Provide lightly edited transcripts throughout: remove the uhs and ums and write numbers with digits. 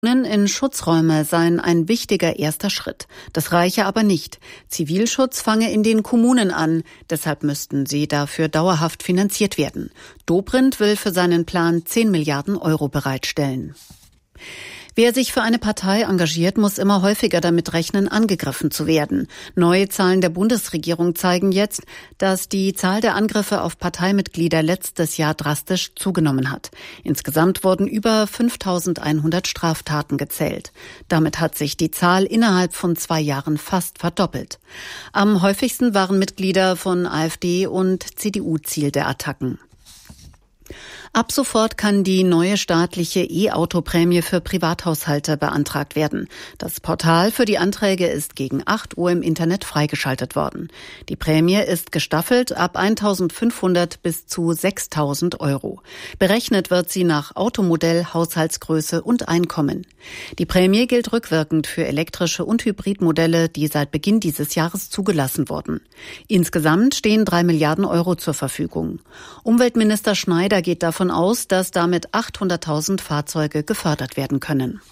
In Schutzräume seien ein wichtiger erster Schritt. Das reiche aber nicht. Zivilschutz fange in den Kommunen an. Deshalb müssten sie dafür dauerhaft finanziert werden. Dobrindt will für seinen Plan 10 Milliarden Euro bereitstellen. Wer sich für eine Partei engagiert, muss immer häufiger damit rechnen, angegriffen zu werden. Neue Zahlen der Bundesregierung zeigen jetzt, dass die Zahl der Angriffe auf Parteimitglieder letztes Jahr drastisch zugenommen hat. Insgesamt wurden über 5.100 Straftaten gezählt. Damit hat sich die Zahl innerhalb von 2 Jahren fast verdoppelt. Am häufigsten waren Mitglieder von AfD und CDU Ziel der Attacken. Ab sofort kann die neue staatliche E-Auto-Prämie für Privathaushalte beantragt werden. Das Portal für die Anträge ist gegen 8 Uhr im Internet freigeschaltet worden. Die Prämie ist gestaffelt ab 1.500 bis zu 6.000 Euro. Berechnet wird sie nach Automodell, Haushaltsgröße und Einkommen. Die Prämie gilt rückwirkend für elektrische und Hybridmodelle, die seit Beginn dieses Jahres zugelassen wurden. Insgesamt stehen 3 Milliarden Euro zur Verfügung. Umweltminister Schneider geht davon aus, dass damit 800.000 Fahrzeuge gefördert werden können.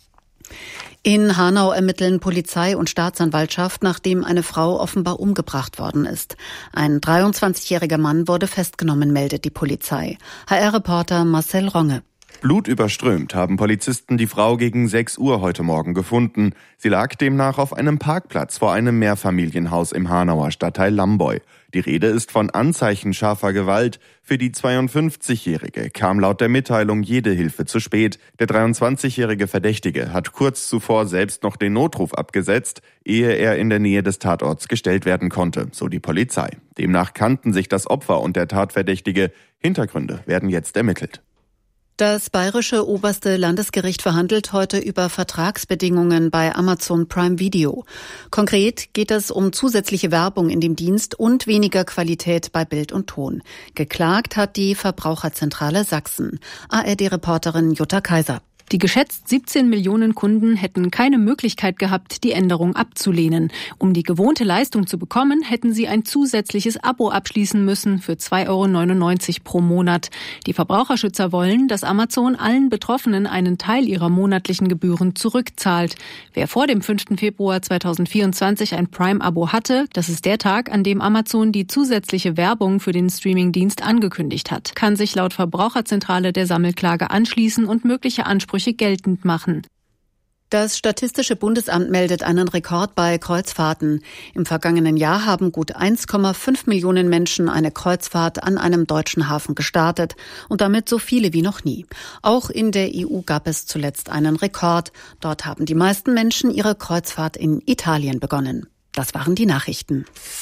In Hanau ermitteln Polizei und Staatsanwaltschaft, nachdem eine Frau offenbar umgebracht worden ist. Ein 23-jähriger Mann wurde festgenommen, meldet die Polizei. HR-Reporter Marcel Ronge. Blutüberströmt haben Polizisten die Frau gegen 6 Uhr heute Morgen gefunden. Sie lag demnach auf einem Parkplatz vor einem Mehrfamilienhaus im Hanauer Stadtteil Lamboy. Die Rede ist von Anzeichen scharfer Gewalt. Für die 52-Jährige kam laut der Mitteilung jede Hilfe zu spät. Der 23-jährige Verdächtige hat kurz zuvor selbst noch den Notruf abgesetzt, ehe er in der Nähe des Tatorts gestellt werden konnte, so die Polizei. Demnach kannten sich das Opfer und der Tatverdächtige. Hintergründe werden jetzt ermittelt. Das Bayerische Oberste Landesgericht verhandelt heute über Vertragsbedingungen bei Amazon Prime Video. Konkret geht es um zusätzliche Werbung in dem Dienst und weniger Qualität bei Bild und Ton. Geklagt hat die Verbraucherzentrale Sachsen. ARD-Reporterin Jutta Kaiser. Die geschätzt 17 Millionen Kunden hätten keine Möglichkeit gehabt, die Änderung abzulehnen. Um die gewohnte Leistung zu bekommen, hätten sie ein zusätzliches Abo abschließen müssen für 2,99 € pro Monat. Die Verbraucherschützer wollen, dass Amazon allen Betroffenen einen Teil ihrer monatlichen Gebühren zurückzahlt. Wer vor dem 5. Februar 2024 ein Prime-Abo hatte, das ist der Tag, an dem Amazon die zusätzliche Werbung für den Streamingdienst angekündigt hat, kann sich laut Verbraucherzentrale der Sammelklage anschließen und mögliche Ansprüche geltend machen. Das Statistische Bundesamt meldet einen Rekord bei Kreuzfahrten. Im vergangenen Jahr haben gut 1,5 Millionen Menschen eine Kreuzfahrt an einem deutschen Hafen gestartet und damit so viele wie noch nie. Auch in der EU gab es zuletzt einen Rekord. Dort haben die meisten Menschen ihre Kreuzfahrt in Italien begonnen. Das waren die Nachrichten.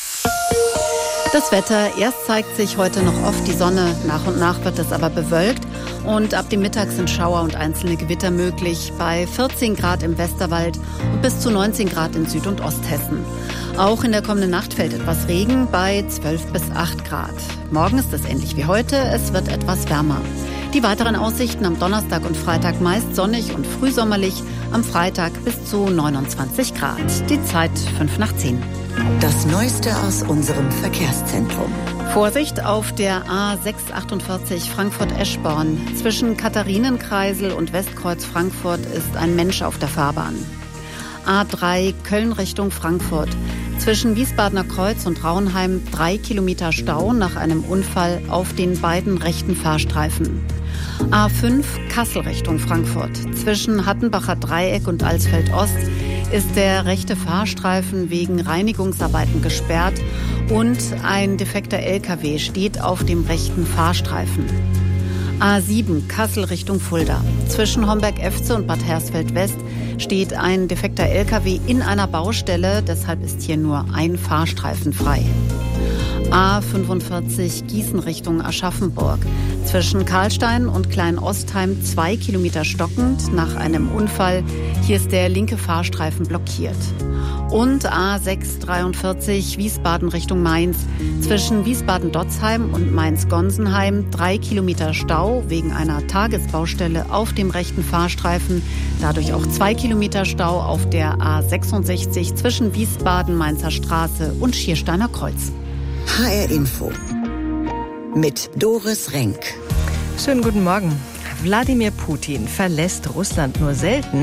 Das Wetter, erst zeigt sich heute noch oft die Sonne, nach und nach wird es aber bewölkt und ab dem Mittag sind Schauer und einzelne Gewitter möglich, bei 14 Grad im Westerwald und bis zu 19 Grad in Süd- und Osthessen. Auch in der kommenden Nacht fällt etwas Regen bei 12 bis 8 Grad. Morgen ist es ähnlich wie heute, es wird etwas wärmer. Die weiteren Aussichten am Donnerstag und Freitag meist sonnig und frühsommerlich, am Freitag bis zu 29 Grad. Die Zeit 5:10. Das Neueste aus unserem Verkehrszentrum. Vorsicht auf der A648 Frankfurt-Eschborn. Zwischen Katharinenkreisel und Westkreuz Frankfurt ist ein Mensch auf der Fahrbahn. A3 Köln Richtung Frankfurt. Zwischen Wiesbadener Kreuz und Raunheim 3 Kilometer Stau nach einem Unfall auf den beiden rechten Fahrstreifen. A5 Kassel Richtung Frankfurt. Zwischen Hattenbacher Dreieck und Alsfeld Ost ist der rechte Fahrstreifen wegen Reinigungsarbeiten gesperrt und ein defekter LKW steht auf dem rechten Fahrstreifen. A7 Kassel Richtung Fulda. Zwischen Homberg-Efze und Bad Hersfeld-West steht ein defekter LKW in einer Baustelle, deshalb ist hier nur ein Fahrstreifen frei. A45 Gießen Richtung Aschaffenburg. Zwischen Karlstein und Klein-Ostheim 2 Kilometer stockend nach einem Unfall. Hier ist der linke Fahrstreifen blockiert. Und A643 Wiesbaden Richtung Mainz. Zwischen Wiesbaden-Dotzheim und Mainz-Gonsenheim 3 Kilometer Stau wegen einer Tagesbaustelle auf dem rechten Fahrstreifen. Dadurch auch 2 Kilometer Stau auf der A66 zwischen Wiesbaden-Mainzer Straße und Schiersteiner Kreuz. HR Info mit Doris Renk. Schönen guten Morgen. Wladimir Putin verlässt Russland nur selten.